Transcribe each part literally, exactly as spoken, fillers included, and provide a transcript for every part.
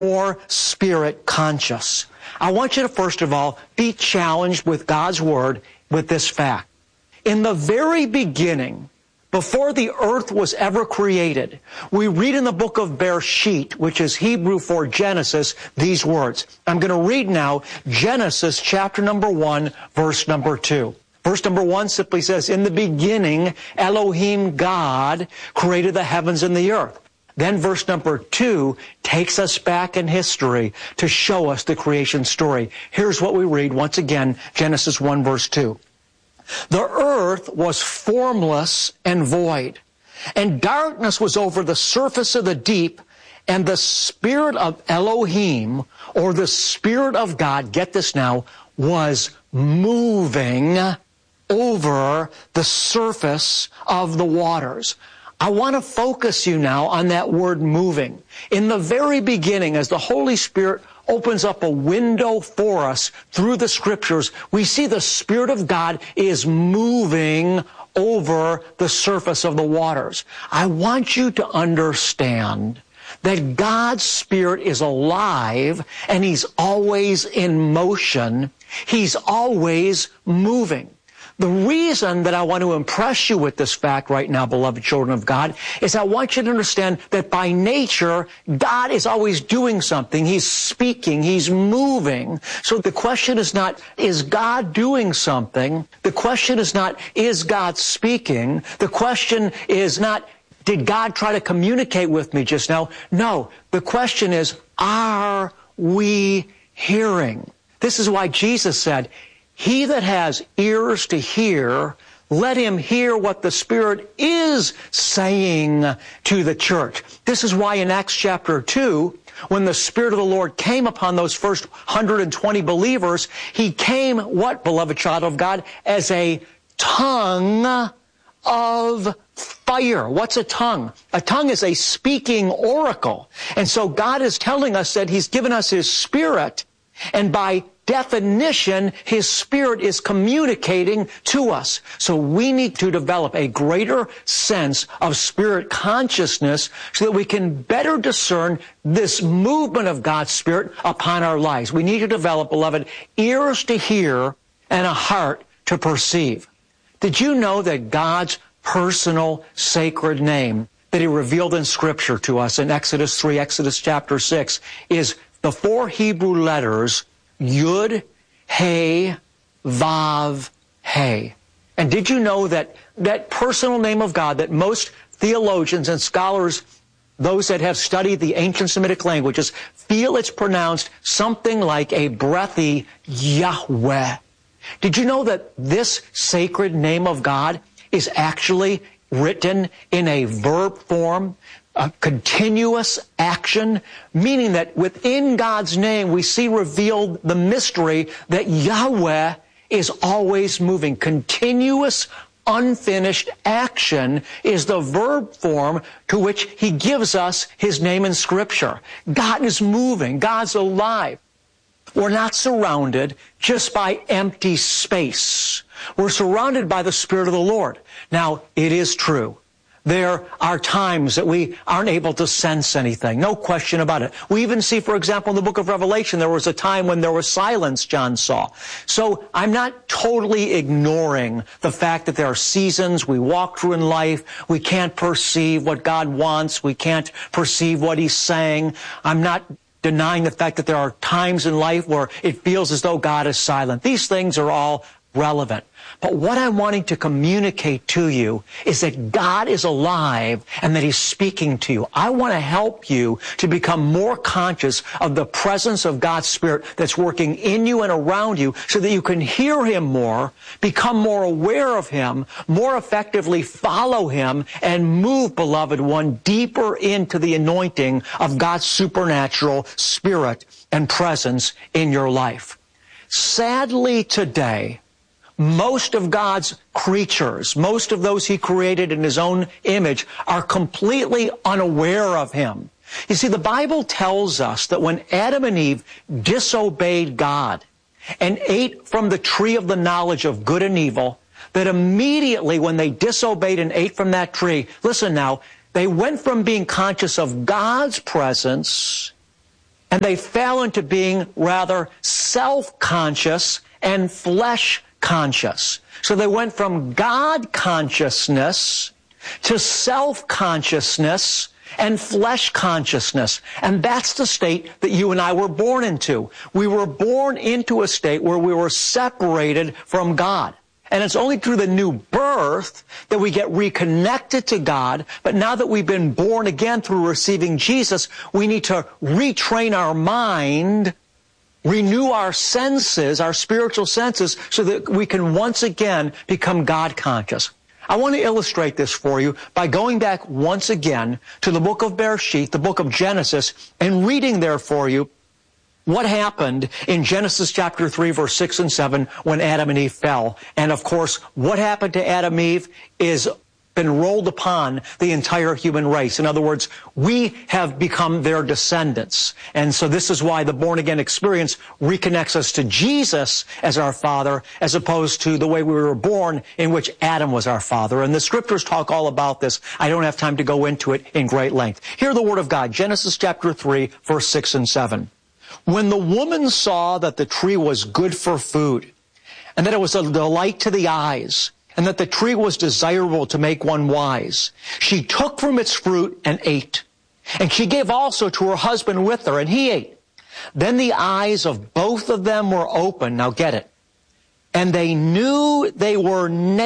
more spirit conscious. I want you to, first of all, be challenged with God's Word with this fact. In the very beginning, before the earth was ever created, we read in the book of Bereshit, which is Hebrew for Genesis, these words. I'm going to read now Genesis chapter number one, verse number two. Verse number one simply says, in the beginning, Elohim, God, created the heavens and the earth. Then verse number two takes us back in history to show us the creation story. Here's what we read once again, Genesis one, verse two. The earth was formless and void, and darkness was over the surface of the deep, and the Spirit of Elohim, or the Spirit of God, get this now, was moving over the surface of the waters. I want to focus you now on that word moving. In the very beginning, as the Holy Spirit opens up a window for us through the Scriptures, we see the Spirit of God is moving over the surface of the waters. I want you to understand that God's Spirit is alive and He's always in motion. He's always moving. The reason that I want to impress you with this fact right now, beloved children of God, is I want you to understand that by nature, God is always doing something. He's speaking. He's moving. So the question is not, is God doing something? The question is not, is God speaking? The question is not, did God try to communicate with me just now? No. The question is, are we hearing? This is why Jesus said, he that has ears to hear, let him hear what the Spirit is saying to the church. This is why in Acts chapter two, when the Spirit of the Lord came upon those first one hundred twenty believers, He came, what, beloved child of God? As a tongue of fire. What's a tongue? A tongue is a speaking oracle. And so God is telling us that He's given us His Spirit, and by definition, His Spirit is communicating to us. So we need to develop a greater sense of spirit consciousness so that we can better discern this movement of God's Spirit upon our lives. We need to develop, beloved, ears to hear and a heart to perceive. Did you know that God's personal sacred name that He revealed in Scripture to us in Exodus three, Exodus chapter six, is the four Hebrew letters Yud, He, Vav, He. And did you know that that personal name of God that most theologians and scholars, those that have studied the ancient Semitic languages, feel it's pronounced something like a breathy Yahweh? Did you know that this sacred name of God is actually written in a verb form? A continuous action, meaning that within God's name we see revealed the mystery that Yahweh is always moving. Continuous, unfinished action is the verb form to which He gives us His name in Scripture. God is moving. God's alive. We're not surrounded just by empty space. We're surrounded by the Spirit of the Lord. Now, it is true. There are times that we aren't able to sense anything. No question about it. We even see, for example, in the book of Revelation, there was a time when there was silence, John saw. So I'm not totally ignoring the fact that there are seasons we walk through in life. We can't perceive what God wants. We can't perceive what He's saying. I'm not denying the fact that there are times in life where it feels as though God is silent. These things are all relevant. But what I'm wanting to communicate to you is that God is alive and that He's speaking to you. I want to help you to become more conscious of the presence of God's Spirit that's working in you and around you so that you can hear Him more, become more aware of Him, more effectively follow Him, and move, beloved one, deeper into the anointing of God's supernatural Spirit and presence in your life. Sadly today, most of God's creatures, most of those He created in His own image, are completely unaware of Him. You see, the Bible tells us that when Adam and Eve disobeyed God and ate from the tree of the knowledge of good and evil, that immediately when they disobeyed and ate from that tree, listen now, they went from being conscious of God's presence And they fell into being rather self-conscious and flesh-conscious. So they went from God consciousness to self-consciousness and flesh consciousness. And that's the state that you and I were born into. We were born into a state where we were separated from God. And it's only through the new birth that we get reconnected to God. But now that we've been born again through receiving Jesus, we need to retrain our mind, renew our senses, our spiritual senses, so that we can once again become God conscious. I want to illustrate this for you by going back once again to the book of Bereshit, the book of Genesis, and reading there for you what happened in Genesis chapter three, verse six and seven when Adam and Eve fell. And of course, what happened to Adam and Eve is been rolled upon the entire human race. In other words, we have become their descendants. And so this is why the born-again experience reconnects us to Jesus as our Father, as opposed to the way we were born, in which Adam was our father. And the scriptures talk all about this. I don't have time to go into it in great length. Hear the word of God, Genesis chapter three, verse six and seven. When the woman saw that the tree was good for food, and that it was a delight to the eyes, and that the tree was desirable to make one wise, she took from its fruit and ate. And she gave also to her husband with her, and he ate. Then the eyes of both of them were open. Now get it. And they knew they were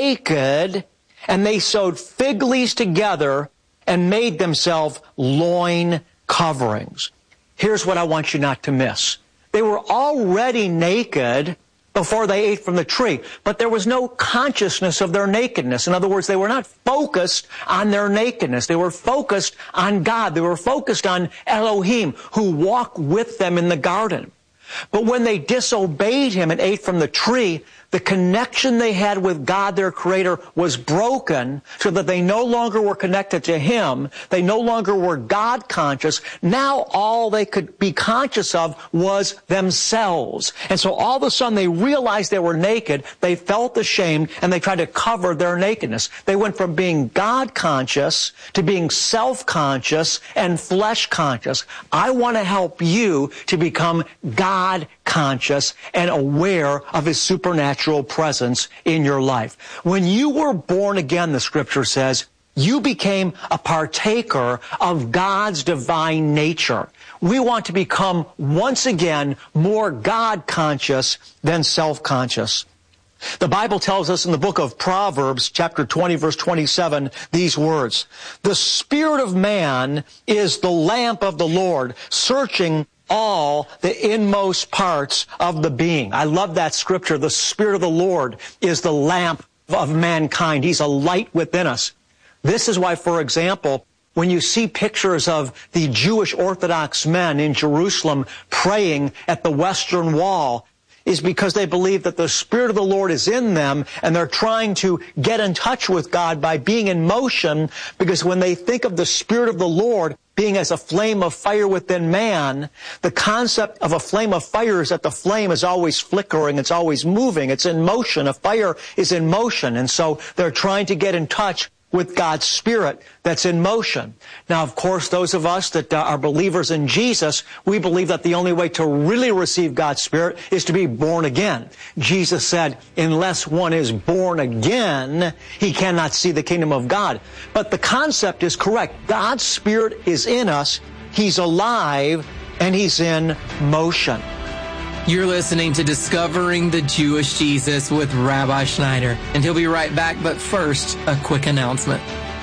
naked, and they sewed fig leaves together and made themselves loin coverings. Here's what I want you not to miss. They were already naked before they ate from the tree, but there was no consciousness of their nakedness. In other words, they were not focused on their nakedness. They were focused on God. They were focused on Elohim, who walked with them in the garden. But when they disobeyed him and ate from the tree, the connection they had with God, their Creator, was broken, so that they no longer were connected to him. They no longer were God conscious. Now all they could be conscious of was themselves. And so all of a sudden they realized they were naked, they felt ashamed, and they tried to cover their nakedness. They went from being God conscious to being self-conscious and flesh conscious. I want to help you to become God conscious and aware of his supernatural presence in your life. When you were born again, the scripture says, you became a partaker of God's divine nature. We want to become once again more God conscious than self-conscious. The Bible tells us in the book of Proverbs, chapter twenty, verse twenty-seven, these words, "The spirit of man is the lamp of the Lord, searching all the inmost parts of the being." I love that scripture. The Spirit of the Lord is the lamp of mankind. He's a light within us. This is why, for example, when you see pictures of the Jewish Orthodox men in Jerusalem praying at the Western Wall, is because they believe that the Spirit of the Lord is in them, and they're trying to get in touch with God by being in motion, because when they think of the Spirit of the Lord being as a flame of fire within man, the concept of a flame of fire is that the flame is always flickering, it's always moving, it's in motion. A fire is in motion, and so they're trying to get in touch with God's Spirit that's in motion. Now, of course, those of us that uh, are believers in Jesus, we believe that the only way to really receive God's Spirit is to be born again. Jesus said, unless one is born again, he cannot see the kingdom of God. But the concept is correct. God's Spirit is in us, he's alive, and he's in motion. You're listening to Discovering the Jewish Jesus with Rabbi Schneider, and he'll be right back, but first, a quick announcement.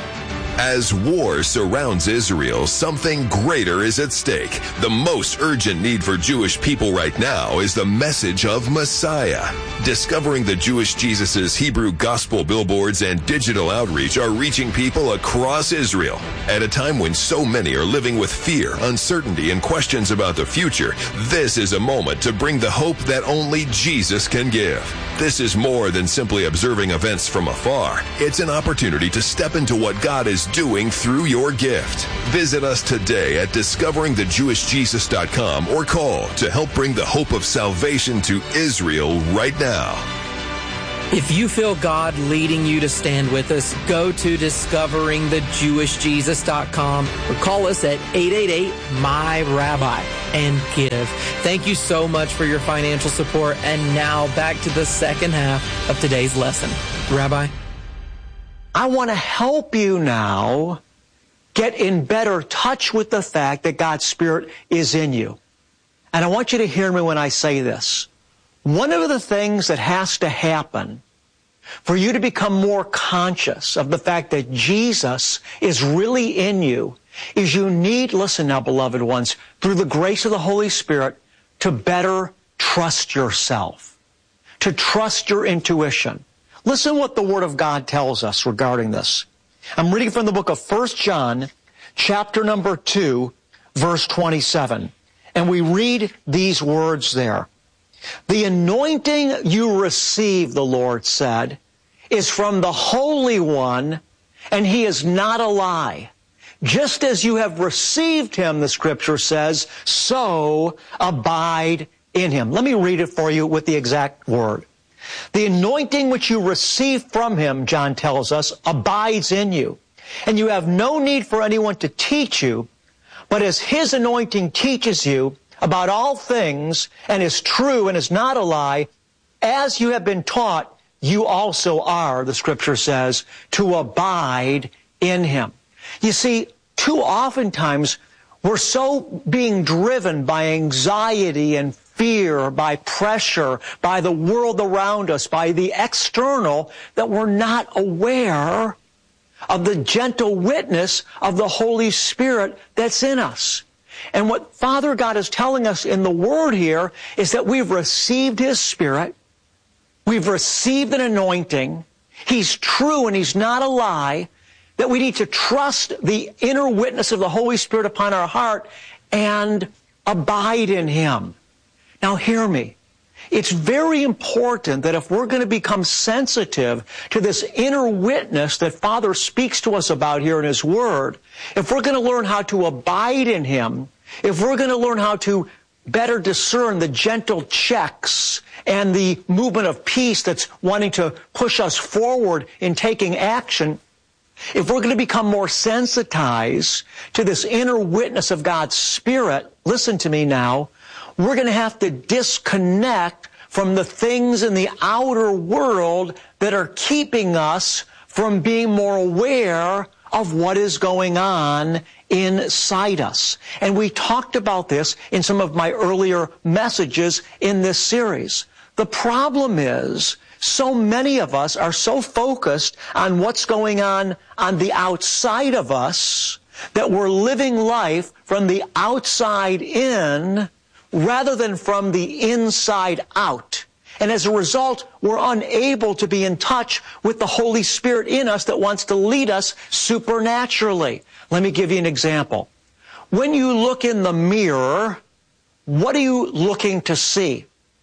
As war surrounds Israel, something greater is at stake. The most urgent need for Jewish people right now is the message of Messiah. Discovering the Jewish Jesus' Hebrew gospel billboards and digital outreach are reaching people across Israel. At a time when so many are living with fear, uncertainty, and questions about the future, this is a moment to bring the hope that only Jesus can give. This is more than simply observing events from afar. It's an opportunity to step into what God is doing through your gift. Visit us today at discovering the jewish jesus dot com or call to help bring the hope of salvation to Israel right now. If you feel God leading you to stand with us, go to discovering the jewish jesus dot com or call us at eight eight eight, M Y, Rabbi. and give. Thank you so much for your financial support. And now back to the second half of today's lesson. Rabbi? I want to help you now get in better touch with the fact that God's Spirit is in you. And I want you to hear me when I say this. One of the things that has to happen for you to become more conscious of the fact that Jesus is really in you is you need, listen now, beloved ones, through the grace of the Holy Spirit, to better trust yourself, to trust your intuition. Listen what the Word of God tells us regarding this. I'm reading from the book of First John, chapter number two, verse twenty-seven. And we read these words there. The anointing you receive, the Lord said, is from the Holy One, and He is not a lie. Just as you have received Him, the Scripture says, so abide in Him. Let me read it for you with the exact word. The anointing which you receive from Him, John tells us, abides in you. And you have no need for anyone to teach you, but as His anointing teaches you about all things and is true and is not a lie, as you have been taught, you also are, the Scripture says, to abide in Him. You see, too oftentimes we're so being driven by anxiety and fear, by pressure, by the world around us, by the external, that we're not aware of the gentle witness of the Holy Spirit that's in us. And what Father God is telling us in the Word here is that we've received His Spirit, we've received an anointing, He's true and He's not a lie, that we need to trust the inner witness of the Holy Spirit upon our heart and abide in Him. Now hear me. It's very important that if we're going to become sensitive to this inner witness that Father speaks to us about here in His Word, if we're going to learn how to abide in Him, if we're going to learn how to better discern the gentle checks and the movement of peace that's wanting to push us forward in taking action, if we're going to become more sensitized to this inner witness of God's Spirit, listen to me now, we're going to have to disconnect from the things in the outer world that are keeping us from being more aware of what is going on inside us. And we talked about this in some of my earlier messages in this series. The problem is, so many of us are so focused on what's going on on the outside of us that we're living life from the outside in rather than from the inside out. And as a result, we're unable to be in touch with the Holy Spirit in us that wants to lead us supernaturally. Let me give you an example. When you look in the mirror, what are you looking to see?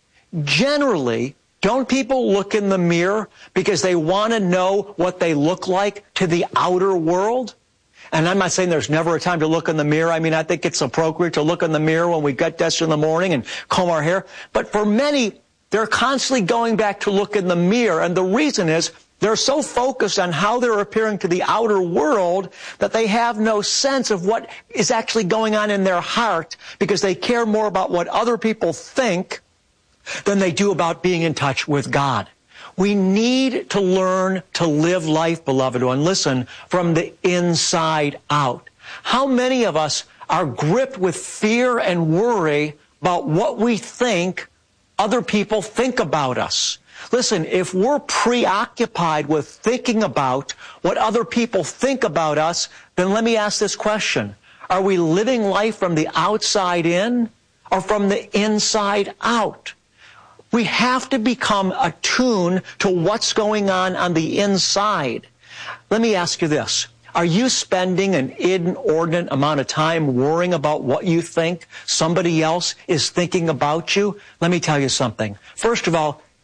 Generally, don't people look in the mirror because they want to know what they look like to the outer world? And I'm not saying there's never a time to look in the mirror. I mean, I think it's appropriate to look in the mirror when we get dressed in the morning and comb our hair. But for many, they're constantly going back to look in the mirror. And the reason is they're so focused on how they're appearing to the outer world that they have no sense of what is actually going on in their heart because they care more about what other people think than they do about being in touch with God. We need to learn to live life, beloved one, listen, from the inside out. How many of us are gripped with fear and worry about what we think other people think about us? Listen, if we're preoccupied with thinking about what other people think about us, then let me ask this question. Are we living life from the outside in or from the inside out? We have to become attuned to what's going on on the inside. Let me ask you this. Are you spending an inordinate amount of time worrying about what you think somebody else is thinking about you? Let me tell you something. First of all,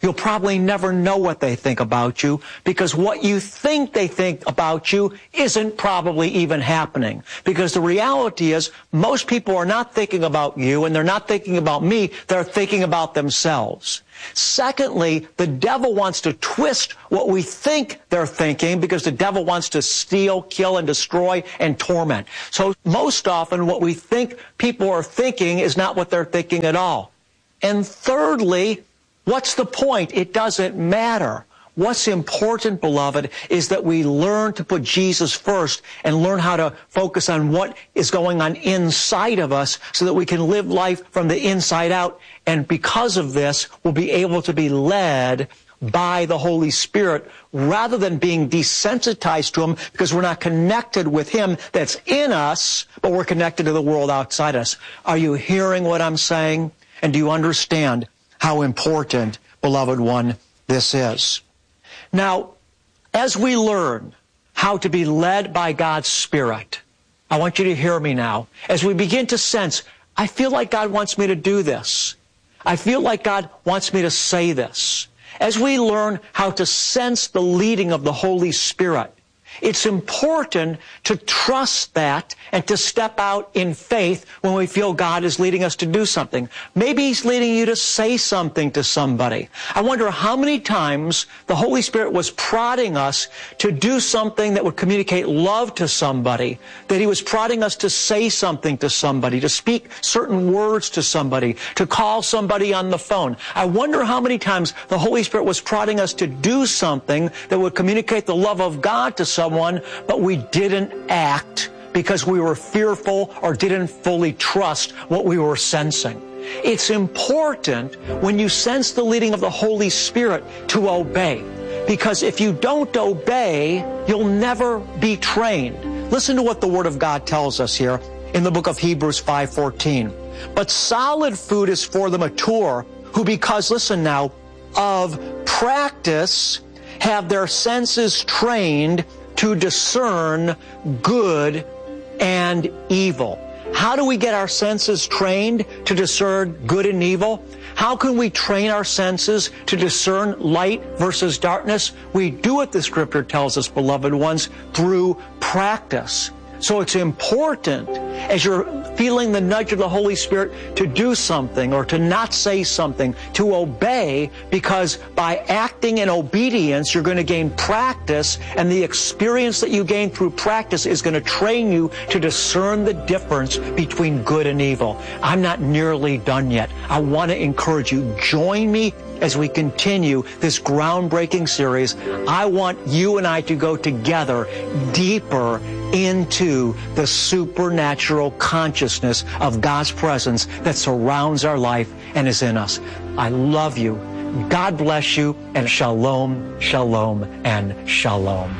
You'll probably never know what they think about you because what you think they think about you isn't probably even happening. Because the reality is most people are not thinking about you and they're not thinking about me. They're thinking about themselves. Secondly, the devil wants to twist what we think they're thinking because the devil wants to steal, kill, and destroy and torment. So most often what we think people are thinking is not what they're thinking at all. And thirdly, what's the point? It doesn't matter. What's important, beloved, is that we learn to put Jesus first and learn how to focus on what is going on inside of us so that we can live life from the inside out. And because of this, we'll be able to be led by the Holy Spirit rather than being desensitized to Him because we're not connected with Him that's in us, but we're connected to the world outside us. Are you hearing what I'm saying? And do you understand how important, beloved one, this is? Now, as we learn how to be led by God's Spirit, I want you to hear me now. As we begin to sense, I feel like God wants me to do this. I feel like God wants me to say this. As we learn how to sense the leading of the Holy Spirit, it's important to trust that and to step out in faith when we feel God is leading us to do something. Maybe He's leading you to say something to somebody. I wonder how many times the Holy Spirit was prodding us to do something that would communicate love to somebody, that He was prodding us to say something to somebody, to speak certain words to somebody, to call somebody on the phone. I wonder how many times the Holy Spirit was prodding us to do something that would communicate the love of God to somebody. Someone, but we didn't act because we were fearful or didn't fully trust what we were sensing. It's important when you sense the leading of the Holy Spirit to obey, because if you don't obey, you'll never be trained. Listen to what the Word of God tells us here in the book of Hebrews five fourteen. But solid food is for the mature, who because, listen now, of practice have their senses trained to discern good and evil. How do we get our senses trained to discern good and evil? How can we train our senses to discern light versus darkness? We do it, the Scripture tells us, beloved ones, through practice. So it's important as you're feeling the nudge of the Holy Spirit to do something or to not say something, to obey, because by acting in obedience, you're going to gain practice, and the experience that you gain through practice is going to train you to discern the difference between good and evil. I'm not nearly done yet. I want to encourage you, join me as we continue this groundbreaking series. I want you and I to go together deeper into the supernatural consciousness of God's presence that surrounds our life and is in us. I love you. God bless you, and shalom, shalom, and shalom.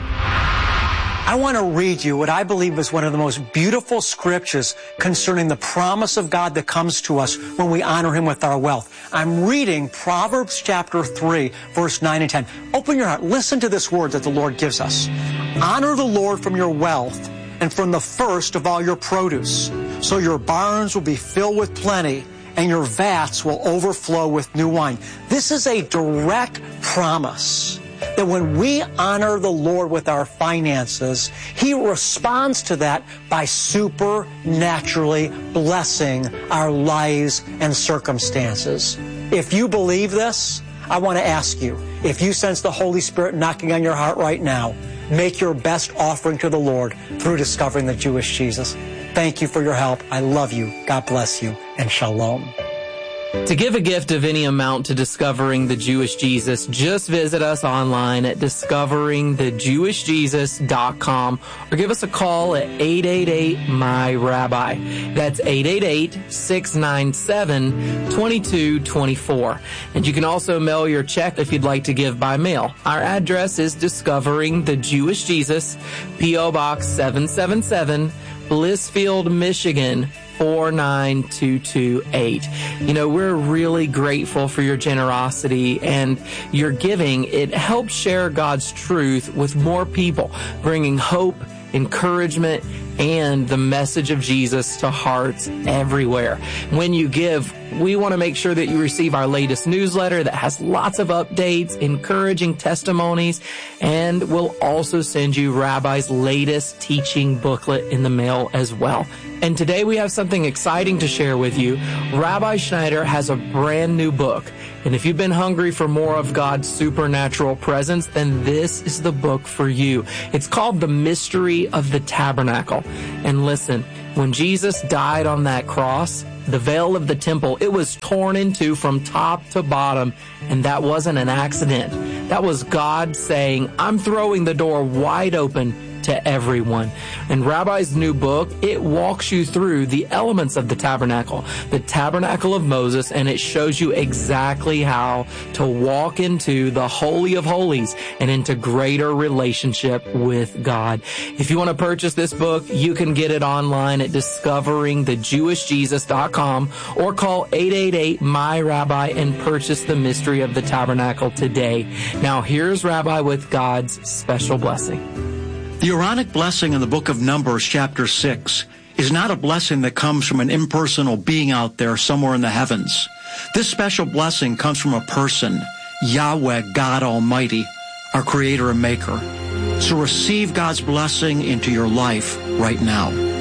I want to read you what I believe is one of the most beautiful scriptures concerning the promise of God that comes to us when we honor Him with our wealth. I'm reading Proverbs chapter three, verse nine and ten. Open your heart. Listen to this word that the Lord gives us. Honor the Lord from your wealth and from the first of all your produce, so your barns will be filled with plenty and your vats will overflow with new wine. This is a direct promise that when we honor the Lord with our finances, He responds to that by supernaturally blessing our lives and circumstances. If you believe this, I want to ask you, if you sense the Holy Spirit knocking on your heart right now, make your best offering to the Lord through discovering the Jewish Jesus. Thank you for your help. I love you. God bless you, and shalom. To give a gift of any amount to Discovering the Jewish Jesus, just visit us online at discovering the jewish jesus dot com or give us a call at eight eight eight, M Y, Rabbi. That's eight eight eight, six nine seven, two two two four. And you can also mail your check if you'd like to give by mail. Our address is Discovering the Jewish Jesus, P O Box seven seven seven, Blissfield, Michigan, four nine two two eight. You know, we're really grateful for your generosity and your giving. It helps share God's truth with more people, bringing hope, encouragement, and the message of Jesus to hearts everywhere. When you give, we want to make sure that you receive our latest newsletter that has lots of updates, encouraging testimonies, and we'll also send you Rabbi's latest teaching booklet in the mail as well. And today we have something exciting to share with you. Rabbi Schneider has a brand new book. And if you've been hungry for more of God's supernatural presence, then this is the book for you. It's called The Mystery of the Tabernacle. And listen, when Jesus died on that cross, the veil of the temple, it was torn in two from top to bottom, and that wasn't an accident. That was God saying, I'm throwing the door wide open to everyone. And Rabbi's new book, it walks you through the elements of the tabernacle, the tabernacle of Moses, and it shows you exactly how to walk into the Holy of Holies and into greater relationship with God. If you want to purchase this book, you can get it online at discovering the jewish jesus dot com or call eight eight eight, M Y Rabbi and purchase The Mystery of the Tabernacle today. Now here's Rabbi with God's special blessing. The Aaronic blessing in the book of Numbers, chapter six, is not a blessing that comes from an impersonal being out there somewhere in the heavens. This special blessing comes from a person, Yahweh, God Almighty, our Creator and Maker. So receive God's blessing into your life right now.